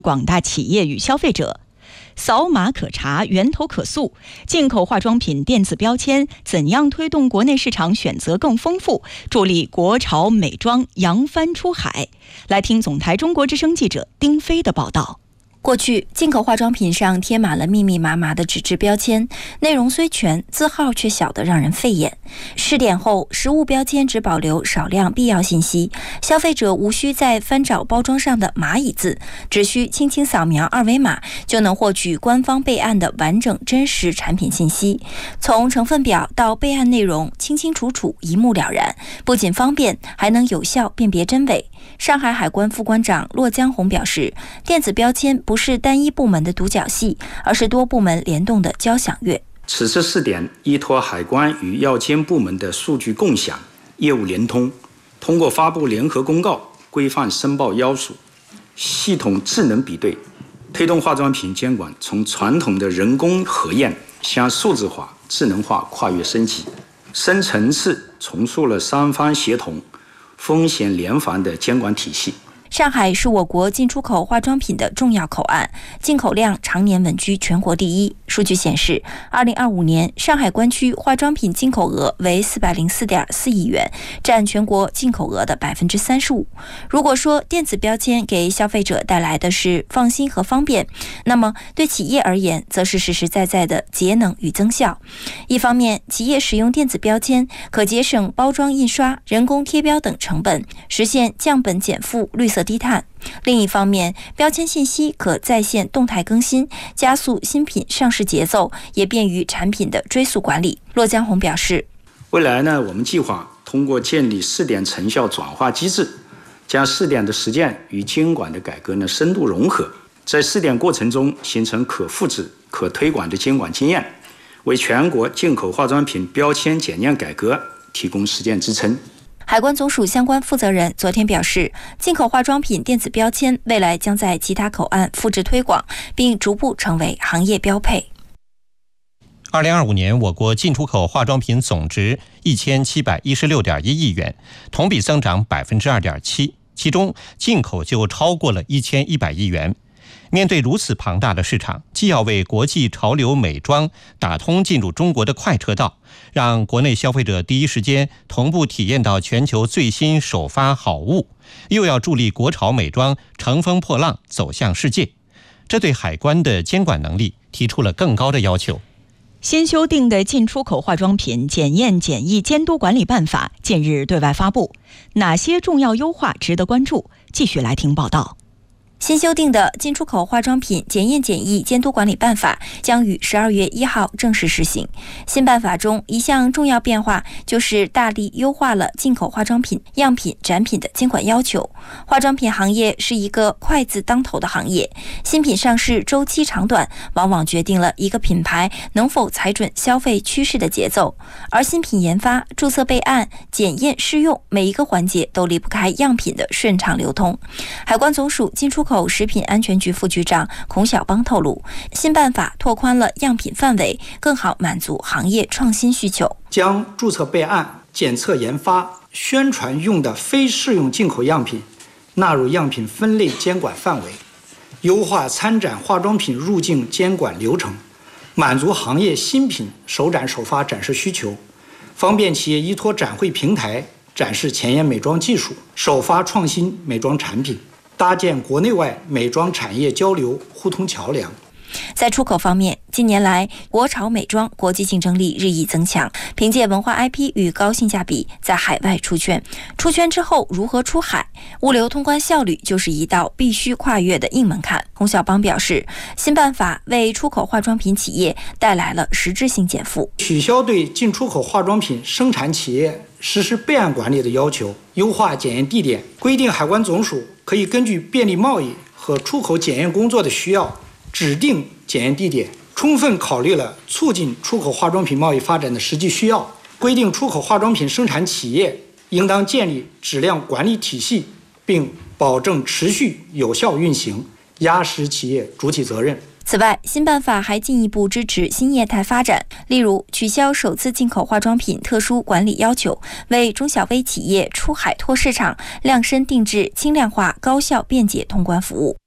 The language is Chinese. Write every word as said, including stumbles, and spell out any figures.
广大企业与消费者。扫码可查，源头可溯，进口化妆品电子标签怎样推动国内市场选择更丰富，助力国潮美妆扬帆出海？来听总台中国之声记者丁飞的报道。 过去，进口化妆品上贴满了密密麻麻的纸质标签，内容虽全，字号却小得让人费眼。试点后，实物标签只保留少量必要信息，消费者无需再翻找包装上的蚂蚁字，只需轻轻扫描二维码，就能获取官方备案的完整真实产品信息。从成分表到备案内容，清清楚楚，一目了然，不仅方便，还能有效辨别真伪。上海海关副关长骆江红表示，电子标签不是单一部门的独角戏，而是多部门联动的交响乐。 此次试点依托海关与药监部门的数据共享、业务联通，通过发布联合公告、规范申报要素、系统智能比对，推动化妆品监管从传统的人工核验向数字化、智能化跨越升级，深层次重塑了三方协同、风险联防的监管体系。 上海是我国进出口化妆品的重要口岸，进口量常年稳居全国第一。数据显示，二零二五年上海关区化妆品进口额为四百零四点四亿元，占全国进口额的百分之三十五。如果说电子标签给消费者带来的是放心和方便，那么对企业而言，则是实实在在的节能与增效。一方面，企业使用电子标签可节省包装印刷、人工贴标等成本，实现降本减负、绿色低碳。另一方面，标签信息可在线动态更新，加速新品上市节奏，也便于产品的追溯管理。骆江红表示， 未来呢，我们计划通过建立试点成效转化机制，将试点的实践与监管的改革呢深度融合，在试点过程中形成可复制、可推广的监管经验，为全国进口化妆品标签检验改革提供实践支撑。 海关总署相关负责人昨天表示，进口化妆品电子标签未来将在其他口岸复制推广，并逐步成为行业标配。 二零二五年，我国进出口化妆品总值一千七百一十六点一亿元，同比增长百分之二点七，其中进口就超过了一千一百亿元。面对如此庞大的市场，既要为国际潮流美妆打通进入中国的快车道，让国内消费者第一时间同步体验到全球最新首发好物，又要助力国潮美妆乘风破浪走向世界，这对海关的监管能力提出了更高的要求。 新修订的进出口化妆品检验检疫监督管理办法近日对外发布，哪些重要优化值得关注？继续来听报道。 新修订的进出口化妆品检验检疫监督管理办法将于十二月一号正式施行。新办法中一项重要变化就是大力优化了进口化妆品样品展品的监管要求。化妆品行业是一个快字当头的行业，新品上市周期长短往往决定了一个品牌能否踩准消费趋势的节奏，而新品研发、注册备案、检验试用每一个环节都离不开样品的顺畅流通。海关总署进出口食品安全局副局长孔晓邦透露，新办法拓宽了样品范围，更好满足行业创新需求， 将注册备案、检测研发、宣传用的非适用进口样品纳入样品分类监管范围，优化参展化妆品入境监管流程，满足行业新品首展首发展示需求，方便企业依托展会平台展示前沿美妆技术，首发创新美妆产品，搭建国内外美妆产业交流互通桥梁。 在出口方面，近年来国潮美妆国际竞争力日益增强，凭借文化 I P 与高性价比在海外出圈。出圈之后如何出海？物流通关效率就是一道必须跨越的硬门槛。孔晓邦表示，新办法为出口化妆品企业带来了实质性减负， 取消对进出口化妆品生产企业实施备案管理的要求，优化检验地点，规定海关总署可以根据便利贸易和出口检验工作的需要指定检验地点，充分考虑了促进出口化妆品贸易发展的实际需要，规定出口化妆品生产企业应当建立质量管理体系，并保证持续有效运行，压实企业主体责任。 此外，新办法还进一步支持新业态发展，例如取消首次进口化妆品特殊管理要求，为中小微企业出海拓市场量身定制轻量化、高效便捷通关服务。